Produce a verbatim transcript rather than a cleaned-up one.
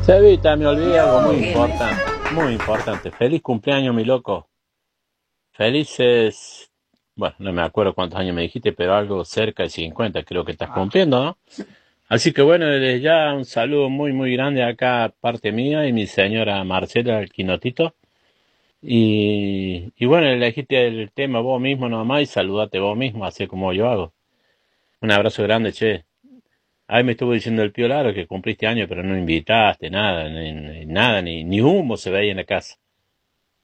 Cevita, me olvidé algo No, muy que no es. importante, muy importante. Feliz cumpleaños, mi loco. Felices, bueno, no me acuerdo cuántos años me dijiste, pero algo cerca de cincuenta creo que estás Ah, cumpliendo, ¿no? Así que bueno, desde ya un saludo muy, muy grande acá, parte mía y mi señora Marcela, el Quinotito. Y, y bueno, elegiste el tema vos mismo nomás y saludate vos mismo, así como yo hago. Un abrazo grande, che. Ahí me estuvo diciendo el Pío Laro que cumpliste años, pero no invitaste, nada, ni, ni- nada, ni, ni humo se veía en la casa.